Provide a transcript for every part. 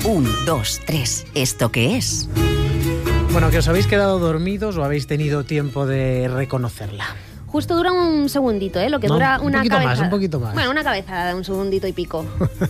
1, 2, 3. ¿Esto qué es? Bueno, que os habéis quedado dormidos o habéis tenido tiempo de reconocerla. Justo dura un segundito, ¿eh? Lo que No, dura una cabeza. Un poquito más. Bueno, una cabezada de un segundito y pico.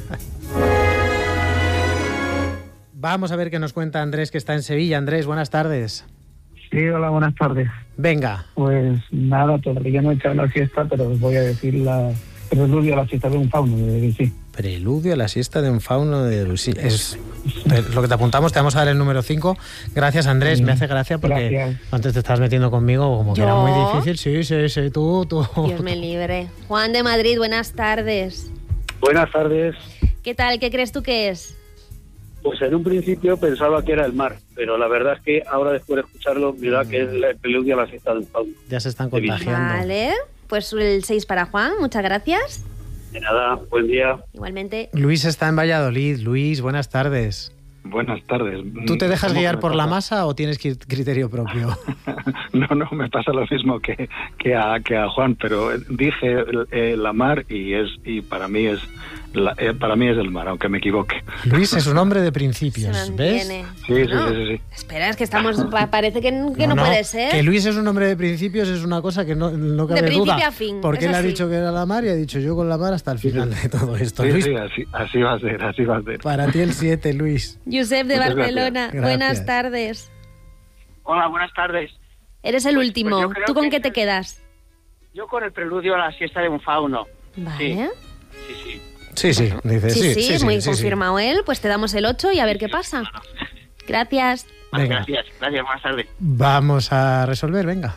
Vamos a ver qué nos cuenta Andrés, que está en Sevilla. Andrés, buenas tardes. Sí, hola, buenas tardes. Venga. Pues nada, todavía no he echado la siesta, pero os voy a decir la preludio a la siesta de un fauno de Debussy. Preludio a la siesta de un fauno de Debussy. Es lo que te apuntamos, te vamos a dar el número 5. Gracias, Andrés, me hace gracia porque Gracias. Antes te estabas metiendo conmigo como que ¿Yo? era muy difícil. Sí, tú. Dios me libre. Juan de Madrid, buenas tardes. Buenas tardes. ¿Qué tal? ¿Qué crees tú que es? Pues en un principio pensaba que era el mar, pero la verdad es que ahora después de escucharlo, mira que es el preludio a la siesta del fauno. Ya se están contagiando. Vale, pues el 6 para Juan, muchas gracias. De nada, buen día. Igualmente. Luis está en Valladolid. Luis, buenas tardes. Buenas tardes. ¿Tú te dejas ¿Cómo guiar me por la pasa? masa o tienes criterio propio? No, me pasa lo mismo que a Juan, pero dije la mar y para mí es el mar, aunque me equivoque. Luis es un hombre de Se principios, ¿ves? mantiene. Sí. Espera, es que estamos... Parece que no puede ser. Que Luis es un hombre de principios es una cosa que no cabe De principio duda. a fin, Porque eso él ha sí. dicho que era la mar y ha dicho yo con la mar hasta el final de todo esto. Sí, Luis, así va a ser. para ti el 7, Luis. Josep de Muchas Barcelona, gracias. buenas Gracias. tardes. Hola, buenas tardes. Eres el último. pues yo creo ¿Tú con que qué te es- quedas? Yo con el preludio a la siesta de un fauno. Vale. Sí. Sí, dice Sí, muy confirmado él. Pues te damos el 8 y a ver qué pasa. Gracias. Vale, Venga. gracias, buenas tardes. Vamos a resolver, venga.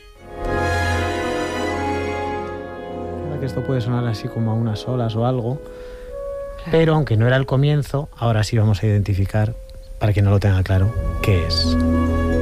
Ahora que esto puede sonar así como a unas olas o algo, pero aunque no era el comienzo, ahora sí vamos a identificar, para quien no lo tenga claro, qué es.